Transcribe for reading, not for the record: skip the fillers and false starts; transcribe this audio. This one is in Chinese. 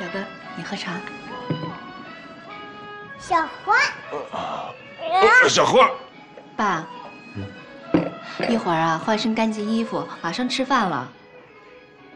哥，你喝茶。 小花， 小花， 爸，一会儿啊，换身干净衣服，马上吃饭了。